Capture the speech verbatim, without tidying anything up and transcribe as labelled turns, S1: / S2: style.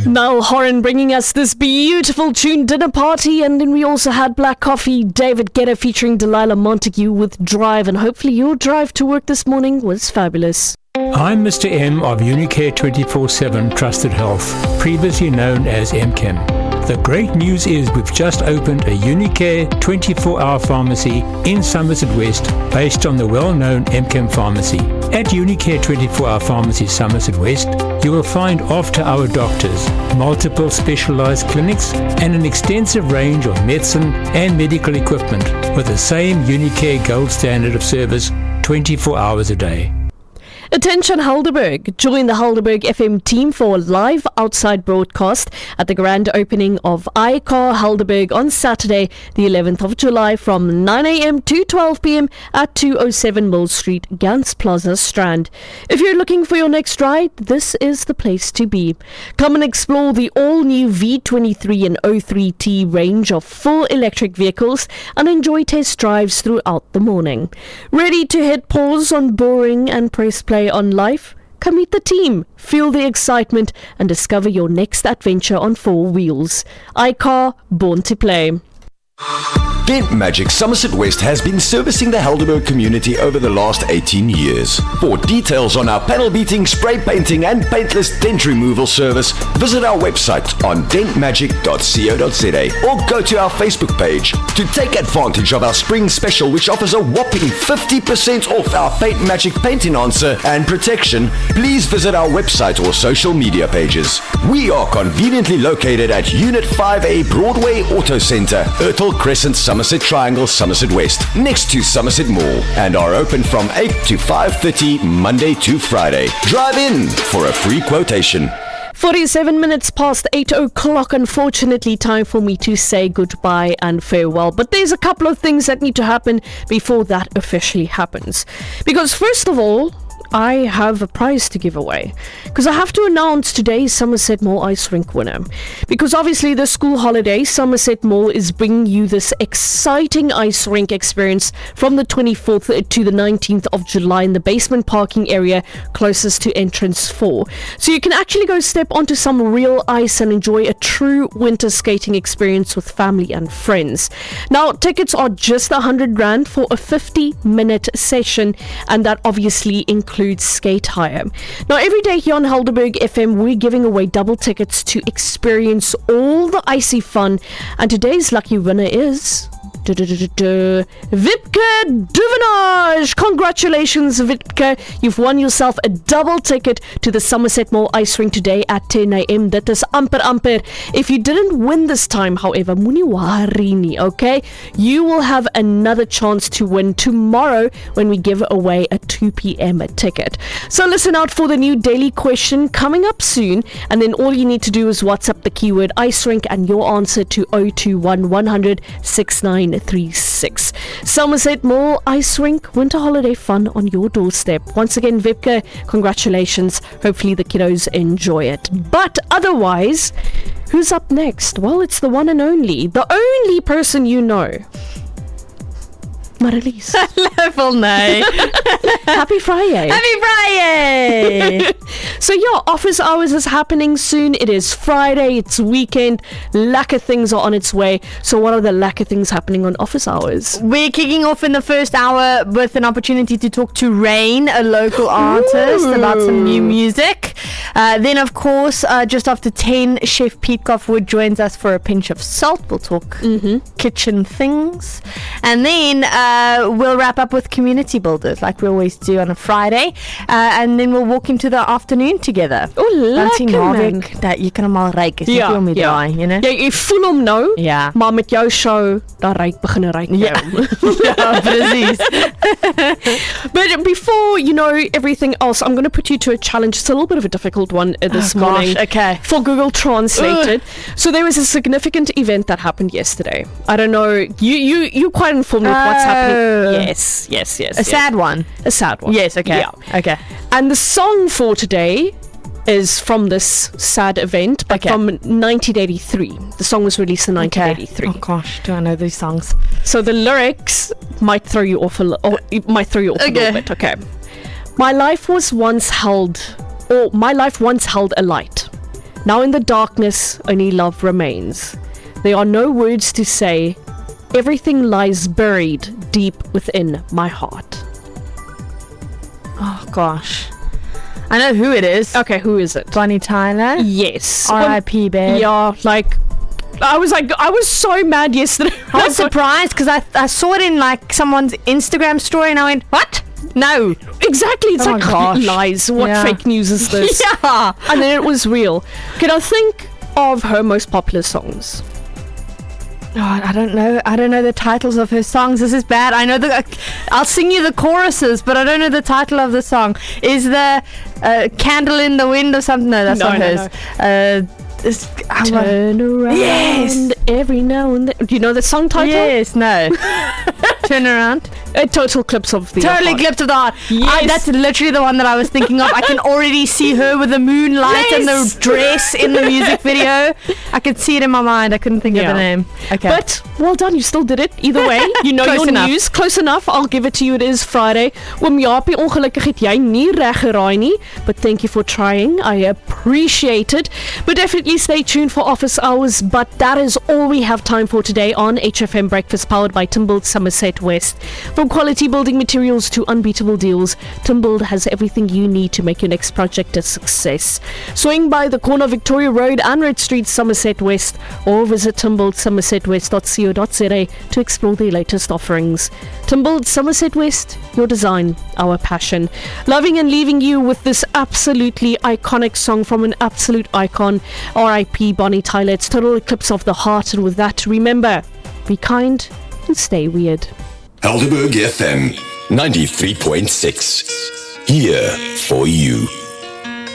S1: Niall Horan bringing us this beautiful tune, Dinner Party, and then we also had Black Coffee, David Guetta featuring Delilah Montague with Drive, and hopefully your drive to work this morning was fabulous.
S2: I'm Mister M of Unicare twenty-four seven Trusted Health, previously known as M C H E M. The great news is we've just opened a Unicare twenty-four hour pharmacy in Somerset West based on the well-known M C H E M pharmacy. At Unicare twenty-four hour pharmacy Somerset West, you will find after-hour doctors, multiple specialized clinics, and an extensive range of medicine and medical equipment with the same Unicare gold standard of service twenty-four hours a day.
S1: Attention Helderberg. Join the Helderberg F M team for a live outside broadcast at the grand opening of iCar Helderberg on Saturday, the eleventh of July from nine a.m. to twelve p.m. at two oh seven Mill Street, Gans Plaza, Strand. If you're looking for your next ride, this is the place to be. Come and explore the all-new V twenty-three and O three T range of full electric vehicles and enjoy test drives throughout the morning. Ready to hit pause on boring and press play on life? Come meet the team, feel the excitement, and discover your next adventure on four wheels. iCar, born to play.
S3: Dent Magic Somerset West has been servicing the Helderberg community over the last eighteen years. For details on our panel beating, spray painting and paintless dent removal service, visit our website on dent magic dot co dot za or go to our Facebook page. To take advantage of our spring special, which offers a whopping fifty percent off our Paint Magic paint enhancer and protection, please visit our website or social media pages. We are conveniently located at Unit five A Broadway Auto Centre, Ertel Crescent, Somerset Triangle, Somerset West, next to Somerset Mall, and are open from eight to five thirty Monday to Friday. Drive in for a free quotation.
S1: forty-seven minutes past eight o'clock. Unfortunately, time for me to say goodbye and farewell. But there's a couple of things that need to happen before that officially happens. Because first of all, I have a prize to give away, because I have to announce today's Somerset Mall Ice Rink winner. Because obviously the school holiday, Somerset Mall is bringing you this exciting ice rink experience from the twenty-fourth to the nineteenth of July in the basement parking area closest to entrance four. So you can actually go step onto some real ice and enjoy a true winter skating experience with family and friends. Now, tickets are just one hundred rand for a fifty minute session, and that obviously includes skate hire. Now, every day here on Helderberg F M, we're giving away double tickets to experience all the icy fun, and today's lucky winner is Vipke Duvenage. Congratulations, Vipke. You've won yourself a double ticket to the Somerset Mall Ice Rink today at ten a.m. That is amper amper. If you didn't win this time, however, moenie worry nie, okay? You will have another chance to win tomorrow when we give away a two p.m. ticket. So listen out for the new daily question coming up soon, and then all you need to do is WhatsApp the keyword ice rink and your answer to oh two one, one hundred, sixty-nine thirty-six. Somerset Mall Ice Rink, winter holiday fun on your doorstep. Once again, Vipke, congratulations. Hopefully the kiddos enjoy it. But otherwise, who's up next? Well, it's the one and only, the only person you know. Marlies.
S4: Level nee.
S1: Happy Friday.
S4: Happy Friday.
S1: So yeah, office hours is happening soon. It is Friday, it's weekend, lekker things are on its way. So what are the lekker things happening on office hours?
S4: We're kicking off in the first hour with an opportunity to talk to Rain, a local artist,
S1: Ooh.
S4: about some new music. Uh, then of course, uh, just after ten, Chef Pete Goffwood joins us for a pinch of salt. We'll talk
S1: mm-hmm.
S4: kitchen things. And then uh, we'll wrap up with community builders like we always do on a Friday. Uh, and then we'll walk into the afternoon together.
S1: Oh, lekker man.
S4: Dat jy kan hom al ruik. Is
S1: Ja,
S4: nie om die
S1: ja.
S4: draai, you know?
S1: Ja, jy voel hom nou,
S4: Ja.
S1: maar met jou show, dan ruik begin ruik
S4: Ja. Ja, precies.
S1: But before you know everything else, I'm going to put you to a challenge. It's a little bit of a difficult one uh, this
S4: Oh,
S1: morning.
S4: gosh, okay.
S1: For Google Translated. So there was a significant event that happened yesterday. I don't know. You you you quite informed with what's
S4: Oh.
S1: happening. Yes, yes, yes.
S4: A
S1: yes.
S4: sad one.
S1: A sad one.
S4: Yes, okay.
S1: Yeah.
S4: Okay.
S1: And the song for today is from this sad event, but
S4: Okay.
S1: from nineteen eighty-three. The song was released in nineteen eighty-three.
S4: Oh gosh, do I know these songs?
S1: So the lyrics might throw you off a li- or it might throw you off
S4: Okay.
S1: a little bit. Okay. My life was once held, or my life once held a light. Now in the darkness, only love remains. There are no words to say. Everything lies buried deep within my heart.
S4: Oh, gosh. I know who it is.
S1: Okay, who is it?
S4: Bonnie Tyler.
S1: Yes.
S4: R I P, babe.
S1: Yeah, like, I was like, I was so mad yesterday.
S4: I was surprised because I, I saw it in like someone's Instagram story and I went, what? No.
S1: Exactly. It's
S4: Oh
S1: like,
S4: my gosh.
S1: lies. What
S4: Yeah.
S1: fake news is this?
S4: Yeah.
S1: And then it was real. Can I think of her most popular songs?
S4: Oh, I don't know. I don't know the titles of her songs. This is bad. I know the. Uh, I'll sing you the choruses, but I don't know the title of the song. Is the uh, "Candle in the Wind" or something? No, that's
S1: No,
S4: not
S1: no,
S4: hers. Uh, it's, I wa-
S1: Turn around
S4: Yes.
S1: every now and then. Do you know the song title?
S4: yes, no. Turn around.
S1: Uh, total Eclipse of the
S4: Totally
S1: Heart.
S4: Eclipse of the Heart.
S1: Yes.
S4: I, that's literally the one that I was thinking of. I can already see her with the moonlight and
S1: Yes.
S4: the dress in the music video. I could see it in my mind. I couldn't think
S1: Yeah.
S4: of the name. Okay.
S1: But well done, you still did it. Either way, you know
S4: Close
S1: your
S4: enough.
S1: news. Close enough. I'll give it to you. It is Friday. Oom Japie, ongelukkig het jy nie reg geraai nie, but thank you for trying. I appreciate it. But definitely stay tuned for office hours. But that is all we have time for today on H F M Breakfast, powered by Timbuld Somerset West. From quality building materials to unbeatable deals, Timbuld has everything you need to make your next project a success. Swing by the corner of Victoria Road and Red Street, Somerset West, or visit timbuld somerset west dot co dot za to explore their latest offerings. Timbuld Somerset West, your design, our passion. Loving and leaving you with this absolutely iconic song from an absolute icon, R I P Bonnie Tyler. It's Total Eclipse of the Heart, and with that, remember, be kind and stay weird.
S3: Helderberg F M ninety-three point six. Here for you.